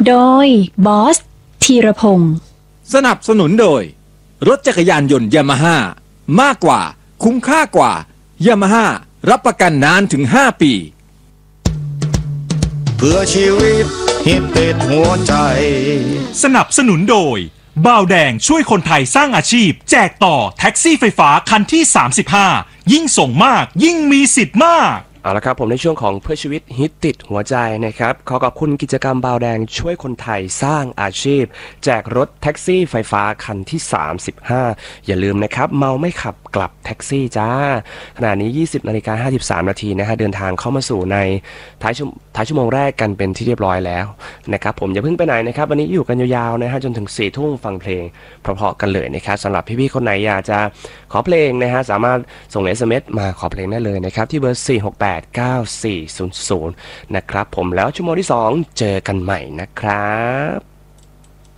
โดยบอสธีรพงศ์สนับสนุนโดยรถจักรยานยนต์ยามาฮ่ามากกว่าคุ้มค่ากว่ายามาฮ่ารับประกันนานถึง5 ปีเพื่อชีวิตฮิตติดหัวใจสนับสนุนโดยบ่าวแดงช่วยคนไทยสร้างอาชีพแจกต่อแท็กซี่ไฟฟ้าคันที่35ยิ่งส่งมากยิ่งมีสิทธิ์มากเอาละครับผมในช่วงของเพื่อชีวิตฮิตติดหัวใจนะครับขอขอบคุณกิจกรรมบ่าวแดงช่วยคนไทยสร้างอาชีพแจกรถแท็กซี่ไฟฟ้าคันที่35อย่าลืมนะครับเมาไม่ขับกลับแท็กซี่จ้าขณะนี้ 20:53 นาทีนะฮะเดินทางเข้ามาสู่ในท้ายชั่วโมงแรกกันเป็นที่เรียบร้อยแล้วนะครับผมอย่าเพิ่งไปไหนนะครับวันนี้อยู่กันยาวๆนะฮะจนถึง4 ทุ่มฟังเพลงเพราะๆกันเลยนะครับสำหรับพี่ๆคนไหนอยากจะขอเพลงนะฮะสามารถส่ง SMS มาขอเพลงได้เลยนะครับที่เบอร์4689400นะครับผมแล้วชั่วโมงที่2เจอกันใหม่นะครับ